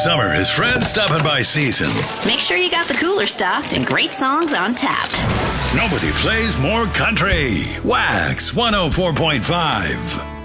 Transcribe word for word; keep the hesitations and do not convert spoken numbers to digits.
summer is friends stopping by season. Make sure you got the cooler stocked and great songs on tap. Nobody plays more country. Wax one oh four point five.